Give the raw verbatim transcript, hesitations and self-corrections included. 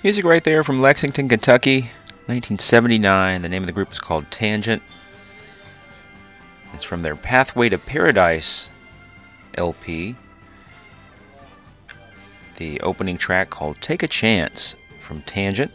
Music right there from Lexington, Kentucky, nineteen seventy-nine. The name of the group is called Tangent. It's from their Pathway to Paradise L P. The opening track called Take a Chance from Tangent.